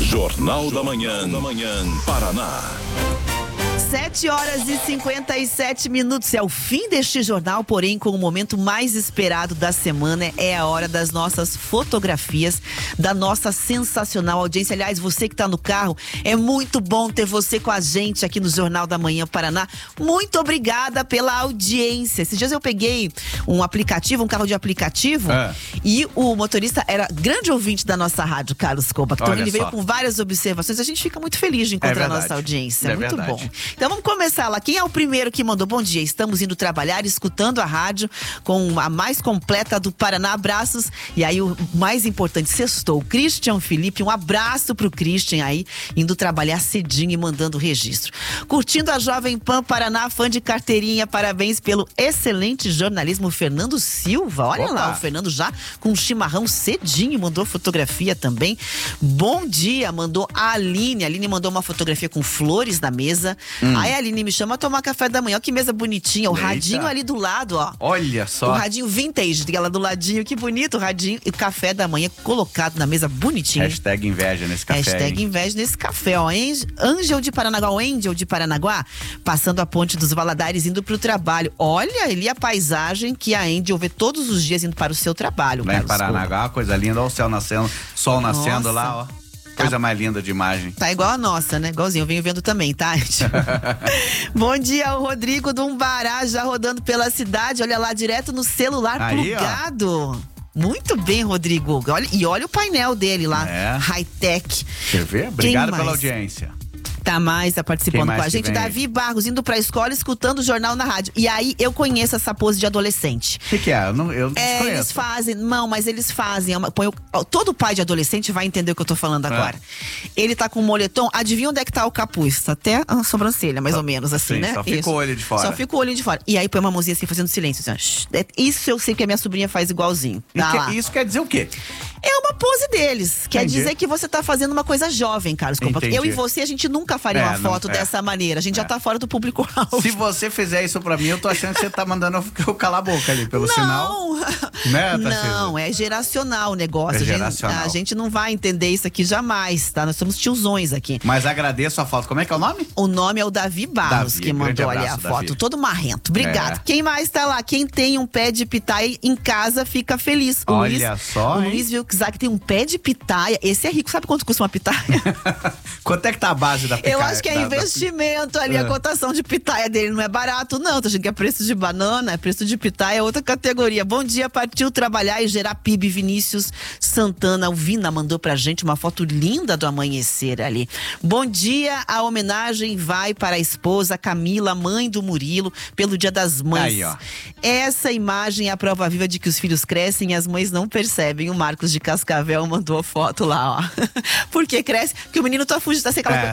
Jornal da Manhã, Paraná. 7h57. É o fim deste jornal, porém com o momento mais esperado da semana. É a hora das nossas fotografias, da nossa sensacional audiência. Aliás, você que está no carro, é muito bom ter você com a gente aqui no Jornal da Manhã Paraná. Muito obrigada pela audiência. Esses dias eu peguei um carro de aplicativo, e o motorista era grande ouvinte da nossa rádio, Carlos Coba. Então ele veio com várias observações. A gente fica muito feliz de encontrar a nossa audiência. É muito bom. Então vamos começar lá. Quem é o primeiro que mandou? Bom dia, estamos indo trabalhar, escutando a rádio com a mais completa do Paraná. Abraços. E aí o mais importante, sextou. Christian Felipe, um abraço pro Christian aí, indo trabalhar cedinho e mandando o registro. Curtindo a Jovem Pan Paraná, fã de carteirinha, parabéns pelo excelente jornalismo. Fernando Silva, olha lá, o Fernando já com um chimarrão cedinho, mandou fotografia também. Bom dia, mandou a Aline. A Aline mandou uma fotografia com flores na mesa. Aí a Aline me chama a tomar café da manhã. Olha que mesa bonitinha. O radinho ali do lado, ó. Olha só. O radinho vintage, ela do ladinho. Que bonito o radinho. E café da manhã colocado na mesa bonitinho. Hashtag inveja nesse café. Hashtag inveja nesse café, ó. Angel de Paranaguá, passando a ponte dos Valadares, indo pro trabalho. Olha ali a paisagem que a Angel vê todos os dias indo para o seu trabalho. Lá em Paranaguá, coisa linda. Olha o céu nascendo, sol nascendo lá, ó. Coisa mais linda de imagem. Tá igual a nossa, né? Igualzinho, eu venho vendo também, tá? Bom dia, o Rodrigo do Umbará, já rodando pela cidade. Olha lá, direto no celular aí, plugado. Ó. Muito bem, Rodrigo. Olha o painel dele lá, high-tech. Quer ver? Obrigado pela audiência. Tá participando com a gente. Davi Barros, indo pra escola, escutando o jornal na rádio. E aí, eu conheço essa pose de adolescente. O que é? Eu não conheço. Eles fazem, mas eles fazem. Todo pai de adolescente vai entender o que eu tô falando agora. Ele tá com um moletom, adivinha onde é que tá o capuz? Até a sobrancelha, mais ou menos, assim, sim, né? Só fica o olho de fora. Só fica o olho de fora. E aí põe uma mãozinha assim, fazendo silêncio. Assim, isso eu sei que a minha sobrinha faz igualzinho. Isso quer dizer o quê? É uma pose deles. Quer dizer que você tá fazendo uma coisa jovem, Carlos. Eu e você, a gente nunca faria uma foto dessa maneira. A gente já tá fora do público-alvo. Se você fizer isso pra mim, eu tô achando que você tá mandando eu calar a boca ali, pelo sinal. Né, não, é geracional o negócio. A gente não vai entender isso aqui jamais, tá? Nós somos tiozões aqui. Mas agradeço a foto. Como é que é o nome? O nome é o Davi Barros, que mandou ali a foto. Todo marrento. Obrigado. Quem mais tá lá? Quem tem um pé de pitaia em casa fica feliz. Olha só, o Luiz Vilczak tem um pé de pitaia. Esse é rico. Sabe quanto custa uma pitaia? Quanto é que tá a base da pitaia? Eu acho que é investimento ali. A cotação de pitaia dele não é barato, não. Tô achando que é preço de banana, é preço de pitaia, é outra categoria. Bom dia, partiu trabalhar e gerar PIB. Vinícius Santana. O Vina mandou pra gente uma foto linda do amanhecer ali. Bom dia, a homenagem vai para a esposa Camila, mãe do Murilo, pelo Dia das Mães. Aí, ó. Essa imagem é a prova viva de que os filhos crescem e as mães não percebem. O Marcos de Cascavel mandou a foto lá, ó. Por que cresce? Porque o menino tá fugindo, tá sem aquela...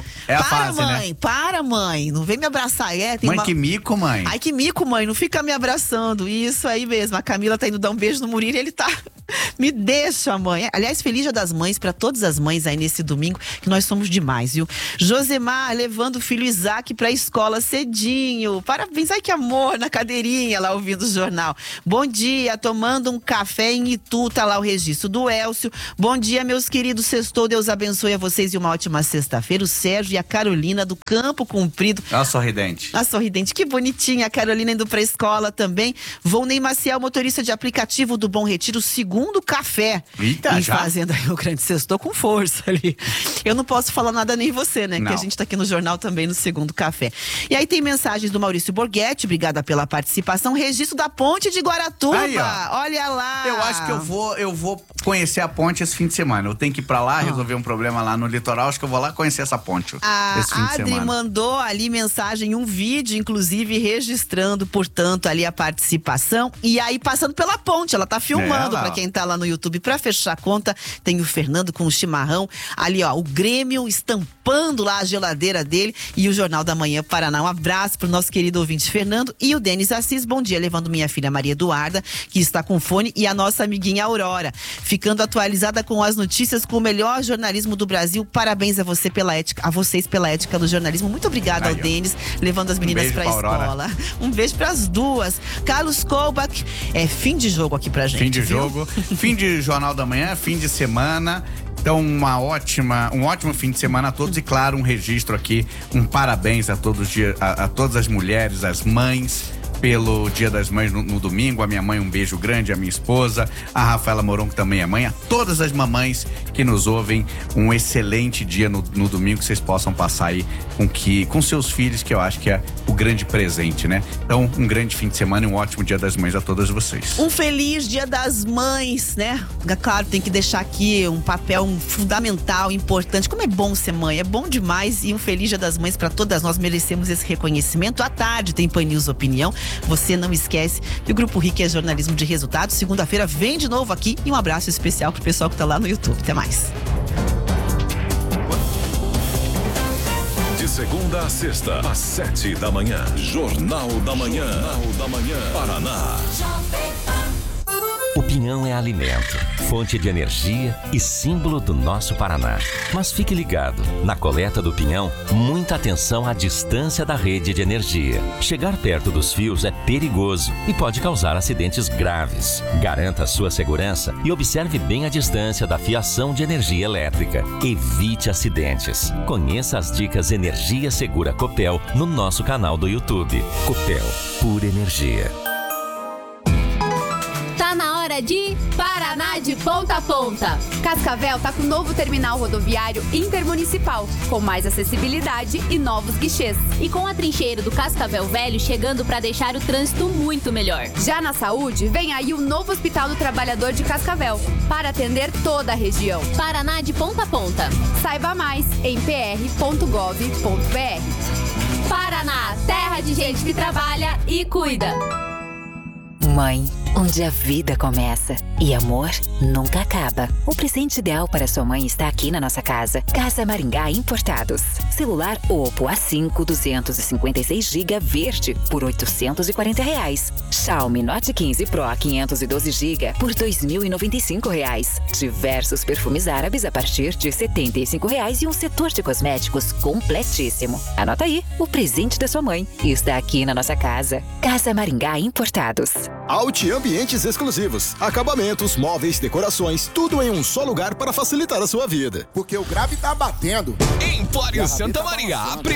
a fase, mãe, né? Para, mãe. Não vem me abraçar. Que mico, mãe. Ai, que mico, mãe. Não fica me abraçando. Isso aí mesmo. A Camila tá indo dar um beijo no Murilo e ele tá... Me deixa, mãe. Aliás, feliz Dia das Mães pra todas as mães aí nesse domingo, que nós somos demais, viu? Josemar levando o filho Isaac pra escola cedinho. Parabéns. Ai, que amor, na cadeirinha lá ouvindo o jornal. Bom dia, tomando um café em Itu. Tá lá o registro do Elcio. Bom dia, meus queridos. Sextou, Deus abençoe a vocês e uma ótima sexta-feira. O Sérgio e a Carolina do Campo Comprido. A sorridente. A sorridente, que bonitinha. A Carolina indo pra escola também. Volney Maciel, motorista de aplicativo do Bom Retiro, segundo café. Eita, em já? Fazenda Rio Grande. Sextou com força ali. Eu não posso falar nada nem você, né? Não. Que a gente tá aqui no jornal também no segundo café. E aí tem mensagens do Maurício Borghetti, obrigada pela participação. Registro da Ponte de Guaratuba. Aí, olha lá. Eu acho que eu vou conhecer a ponte esse fim de semana. Eu tenho que ir pra lá, resolver um problema lá no litoral. Acho que eu vou lá conhecer essa ponte esse fim de semana. A Adri mandou ali mensagem, um vídeo, inclusive, registrando, portanto, ali a participação. E aí, passando pela ponte, ela tá filmando pra quem tá lá no YouTube. Pra fechar a conta, tem o Fernando com o chimarrão. Ali, ó, o Grêmio estampando lá a geladeira dele. E o Jornal da Manhã Paraná. Um abraço pro nosso querido ouvinte Fernando. E o Denis Assis, bom dia, levando minha filha Maria Eduarda, que está com fone, e a nossa amiguinha Aurora. Ficando atualizada com as notícias, com o melhor jornalismo do Brasil. Parabéns a você pela ética, a vocês pela ética do jornalismo. Muito obrigada ao Denis, levando as meninas pra escola. Um beijo pras duas. Carlos Kolbach, fim de jogo aqui pra gente. Fim de jogo, fim de Jornal da Manhã, fim de semana. Então, um ótimo fim de semana a todos e, claro, um registro aqui, um parabéns a todas as mulheres, as mães, pelo Dia das Mães no domingo. A minha mãe, um beijo grande, a minha esposa, a Rafaela Moron, que também é mãe, a todas as mamães que nos ouvem, um excelente dia no domingo, que vocês possam passar aí com seus filhos, que eu acho que é o grande presente, né? Então, um grande fim de semana e um ótimo Dia das Mães a todas vocês. Um feliz Dia das Mães, né? Claro, tem que deixar aqui um papel fundamental, importante. Como é bom ser mãe, é bom demais. E um feliz Dia das Mães para todas nós, merecemos esse reconhecimento. À tarde tem Pan News Opinião. Você não esquece que o Grupo RIC é jornalismo de resultados. Segunda-feira vem de novo aqui e um abraço especial pro pessoal que tá lá no YouTube. Até mais. De segunda a sexta, às 7 da manhã. Jornal da Manhã. Paraná. O pinhão é alimento, fonte de energia e símbolo do nosso Paraná. Mas fique ligado, na coleta do pinhão, muita atenção à distância da rede de energia. Chegar perto dos fios é perigoso e pode causar acidentes graves. Garanta a sua segurança e observe bem a distância da fiação de energia elétrica. Evite acidentes. Conheça as dicas Energia Segura Copel no nosso canal do YouTube. Copel, pura energia. Tá na hora de Paraná de ponta a ponta. Cascavel tá com o novo terminal rodoviário intermunicipal, com mais acessibilidade e novos guichês. E com a trincheira do Cascavel Velho chegando para deixar o trânsito muito melhor. Já na saúde, vem aí o novo Hospital do Trabalhador de Cascavel, para atender toda a região. Paraná de ponta a ponta. Saiba mais em pr.gov.br. Paraná, terra de gente que trabalha e cuida. Mãe, onde a vida começa e amor nunca acaba. O presente ideal para sua mãe está aqui na nossa casa. Casa Maringá Importados. Celular Oppo A5 256GB verde por R$840. Xiaomi Note 15 Pro 512GB por R$2.095. Diversos perfumes árabes a partir de R$75 e um setor de cosméticos completíssimo. Anota aí, o presente da sua mãe está aqui na nossa casa. Casa Maringá Importados. Audi Ambientes Exclusivos. Acabamentos, móveis, decorações, tudo em um só lugar para facilitar a sua vida. Porque o grave tá batendo. Empório Santa Maria,